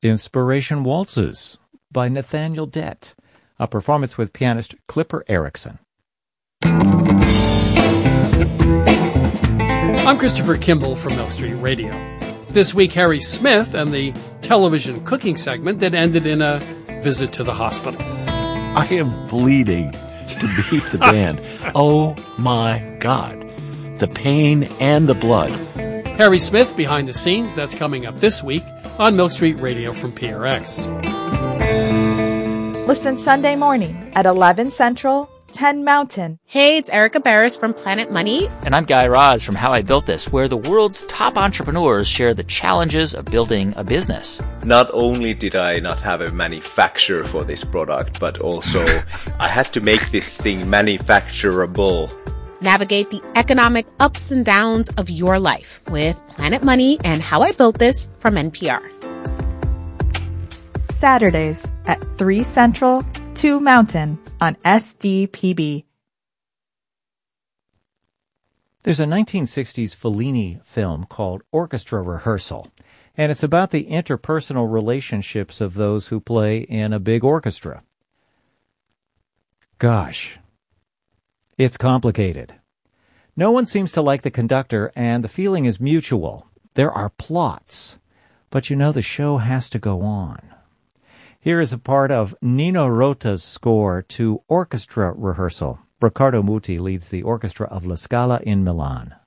Inspiration Waltzes by Nathaniel Dett, a performance with pianist Clipper Erickson. I'm Christopher Kimball from Milk Street Radio. This week, Harry Smith and the television cooking segment that ended in a visit to the hospital. I am bleeding to beat the band. Oh my God. The pain and the blood. Harry Smith behind the scenes, that's coming up this week on Milk Street Radio from PRX. Listen Sunday morning at 11 Central, 10 Mountain. Hey, it's Erica Barris from Planet Money. And I'm Guy Raz from How I Built This, where the world's top entrepreneurs share the challenges of building a business. Not only did I not have a manufacturer for this product, but also I had to make this thing manufacturable. Navigate the economic ups and downs of your life with Planet Money and How I Built This from NPR. Saturdays at 3 Central, 2 Mountain on SDPB. There's a 1960s Fellini film called Orchestra Rehearsal, and it's about the interpersonal relationships of those who play in a big orchestra. Gosh, it's complicated. No one seems to like the conductor, and the feeling is mutual. There are plots, but the show has to go on. Here is a part of Nino Rota's score to Orchestra Rehearsal. Riccardo Muti leads the orchestra of La Scala in Milan.